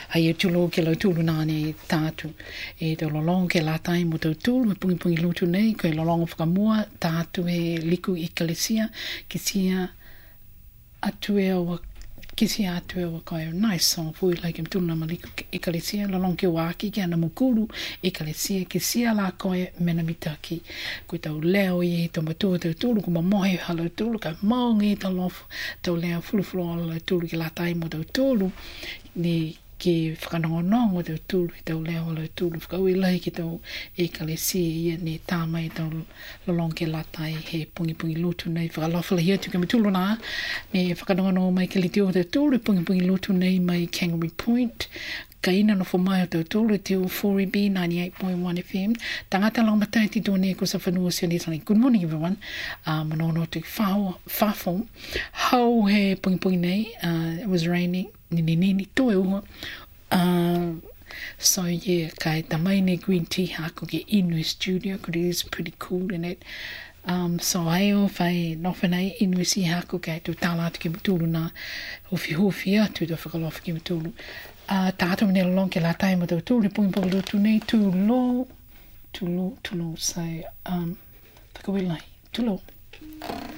Ai e tulo ke lau tulu nāne tātu. E te lolong ke latai mo tau tulu, pungi lutu nei, koe lolongo whakamua, tātu e liku i kalesia, kisia atu e awa kisia atu e awa koe nice song fui like im tulu na maliku i kalesia, lolong ke waki ke ana mukuru i kalesia, kisia la koe mena mitaki. Koe tau leo i tau matua tau tulu, kuma mohe halo tulu, ka maungi tau lofu, tau leo fulufulu ala tulu ki latai mo tau tulu, ni ki whakanongonongo tau tulu i tau leo ala tulu, whakau i lai ki tau e kalesia ia ni tāmai tau lolong ke latai he pungi lutu nei, whakalofala hia tu ka mitulu nā, ne whakanongonongo mai ke liti o tau tulu, pungi lutu nei mai Kangaroo Point, ka ina no whamai o tau tolu te o 4EB 98.1 FM. Tangata lang matai ti tōne ko sa whanua sia ni sangi. Good morning everyone. Manono te whafong. Hau he pungi nei. It was raining. Ni toe ua. So yeah, kai tamai ne green tea hako ke Inui studio. Because it is pretty cool in it. So ai o whai nowhanei Inui si hako kai tu tāla atu ke matulu nā. Hofi atu te whakalofa ke matulu. Tātou mene long ke la tai mo tau tūri pungi lutu nei tūlo so whakawilai tūlo